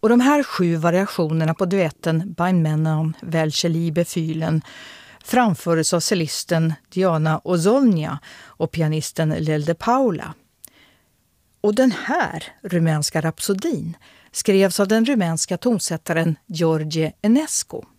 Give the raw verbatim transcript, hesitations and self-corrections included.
Och de här sju variationerna på duetten Beim Männern welche Liebe fühlen framfördes av cellisten Diana Ozolnia och pianisten Lelde Paula. Och den här rumänska rapsodin skrevs av den rumänska tonsättaren George Enescu.